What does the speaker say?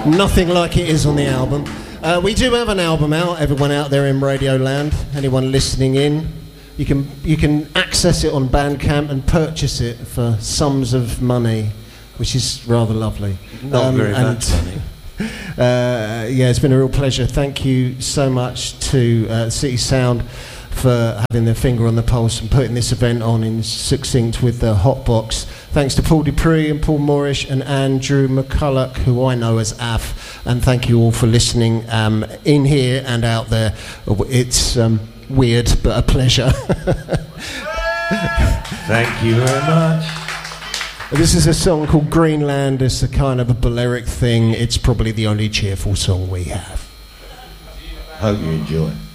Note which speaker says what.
Speaker 1: Nothing like it is on the album. We do have an album out, everyone out there in Radio Land, anyone listening in. You can access it on Bandcamp and purchase it for sums of money, which is rather lovely.
Speaker 2: Not very much money.
Speaker 1: Yeah, it's been a real pleasure. Thank you so much to City Sound for having their finger on the pulse and putting this event on in succinct with the Hotbox. Thanks to Paul Dupree and Paul Moorish and Andrew McCulloch, who I know as AF, and thank you all for listening in here and out there. It's weird, but a pleasure.
Speaker 2: Thank you very much.
Speaker 1: This is a song called Greenland. It's a kind of a Balearic thing. It's probably the only cheerful song we have.
Speaker 2: Hope you enjoy it.